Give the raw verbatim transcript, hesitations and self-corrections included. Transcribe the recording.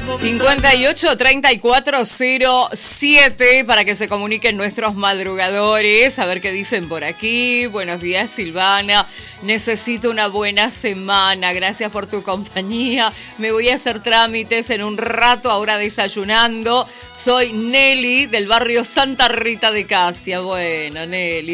cincuenta y ocho, treinta y cuatro, cero siete para que se comuniquen nuestros madrugadores, a ver qué dicen por aquí. Buenos días, Silvana. Necesito una buena semana. Gracias por tu compañía. Me voy a hacer trámites en un rato, ahora desayunando. Soy Nelly del barrio Santa Rita de Casia. Bueno, Nelly.